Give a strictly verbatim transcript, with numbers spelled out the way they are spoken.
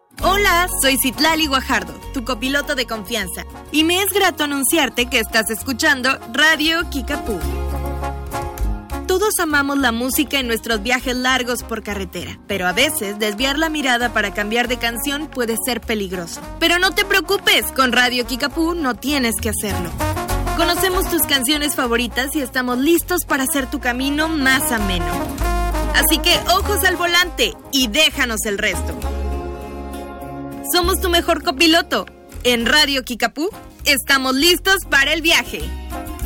Hola, soy Citlali Guajardo, tu copiloto de confianza, y me es grato anunciarte que estás escuchando Radio Kickapoo. Todos amamos la música en nuestros viajes largos por carretera, pero a veces desviar la mirada para cambiar de canción puede ser peligroso. Pero no te preocupes, con Radio Kickapoo no tienes que hacerlo. Conocemos tus canciones favoritas y estamos listos para hacer tu camino más ameno. Así que ojos al volante y déjanos el resto. Somos tu mejor copiloto. En Radio Kickapoo estamos listos para el viaje.